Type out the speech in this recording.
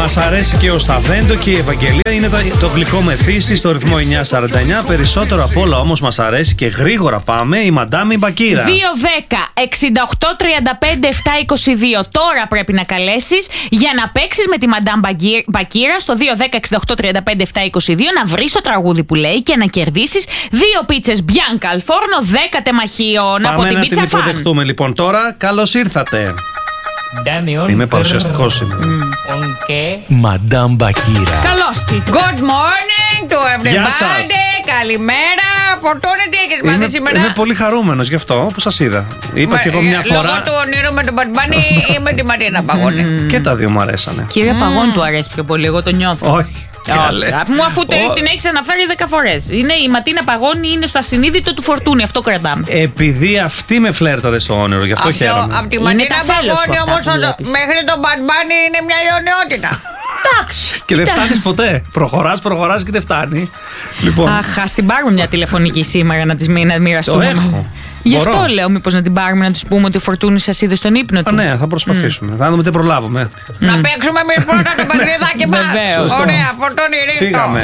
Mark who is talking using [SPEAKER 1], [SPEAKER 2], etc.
[SPEAKER 1] Μας αρέσει και ο Σταβέντο και η Ευαγγελία. Είναι το γλυκό μεθύσι στο ρυθμό 949. Περισσότερο απ' όλα όμως μας αρέσει και γρήγορα πάμε η Μαντάμ Μπακύρα.
[SPEAKER 2] 2-10-68-35-7-22. Τώρα πρέπει να καλέσεις για να παίξεις με τη Μαντάμ Μπακύρα στο 2-10-68-35-7-22, να βρεις το τραγούδι που λέει και να κερδίσεις 2 πίτσες Μπιάνκα Αλφόρνο 10 τεμαχίων από την Πίτσα Φαν.
[SPEAKER 1] Πάμε να την υποδεχτούμε λοιπόν τώρα. Καλώς ήρθατε. Είμαι παρουσιαστικός σήμερα. Μαντάμ Μπακύρα.
[SPEAKER 2] Καλώς τη.
[SPEAKER 3] Good morning to everybody.
[SPEAKER 1] Γεια σας.
[SPEAKER 3] Καλημέρα. Φορτούνε, τι έχεις μάθει σήμερα?
[SPEAKER 1] Είμαι πολύ χαρούμενος γι' αυτό που σας είδα. Είπα και εγώ μια φορά.
[SPEAKER 3] Λόγω του ονείρου με τον Μπατμπάνη ή με τη Μαρίνα Παγώνη?
[SPEAKER 1] Και τα δύο μου αρέσανε.
[SPEAKER 2] Κυρία Παγώνη του αρέσει πιο πολύ, εγώ το νιώθω.
[SPEAKER 1] Όχι.
[SPEAKER 2] Μου αφού την έχεις αναφέρει 10 φορές. Είναι η Ματίνα Παγώνη, είναι στο ασυνείδητο του Φορτούνη. Αυτό κρατάμε.
[SPEAKER 1] Επειδή αυτή με φλέρταρε στο όνειρο, γι' αυτό χαίρομαι.
[SPEAKER 3] Από τη Μαρίνα Παγώνη όμως μέχρι τον Μπατμπάνη είναι μια αιωνιότητα.
[SPEAKER 2] Εντάξει.
[SPEAKER 1] Και δεν φτάνεις ποτέ. Προχωράς και δεν φτάνει. Λοιπόν.
[SPEAKER 2] Αχ, ας την πάρουμε μια τηλεφωνική σήμερα να μοιραστούμε.
[SPEAKER 1] Το έχω.
[SPEAKER 2] Γι' αυτό λέω, μήπως να την πάρουμε να τους πούμε ότι ο Φορτούνης σας είδε στον ύπνο του.
[SPEAKER 1] Ναι, θα προσπαθήσουμε. Θα δούμε τι προλάβουμε.
[SPEAKER 3] Να παίξουμε εμείς πρώτα το παιχνιδάκι μας.
[SPEAKER 2] Βεβαίως.
[SPEAKER 3] Ωραία, Φορτούνη, ρίχνω.
[SPEAKER 1] Φύγαμε.